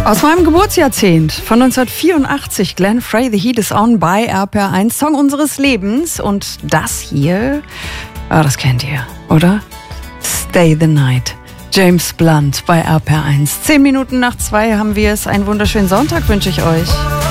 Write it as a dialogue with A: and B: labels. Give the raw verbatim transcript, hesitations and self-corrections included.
A: Aus meinem Geburtsjahrzehnt von neunzehnhundertvierundachtzig, Glenn Frey, The Heat is On bei R P R eins, Song unseres Lebens. Und das hier, ah, das kennt ihr, oder? Stay the Night, James Blunt bei R P R eins. Zehn Minuten nach zwei haben wir es. Einen wunderschönen Sonntag wünsche ich euch.